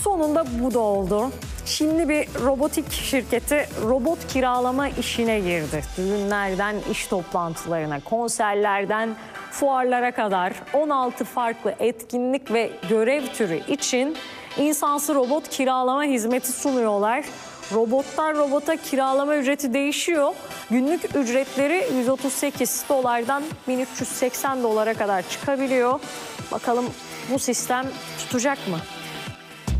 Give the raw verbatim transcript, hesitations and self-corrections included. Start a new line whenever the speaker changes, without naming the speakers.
Sonunda bu da oldu. Şimdi bir robotik şirketi robot kiralama işine girdi. Düğünlerden iş toplantılarına, konserlerden fuarlara kadar on altı farklı etkinlik ve görev türü için insansız robot kiralama hizmeti sunuyorlar. Robottan robota kiralama ücreti değişiyor. Günlük ücretleri yüz otuz sekiz dolardan bin üç yüz seksen dolara kadar çıkabiliyor. Bakalım bu sistem tutacak mı?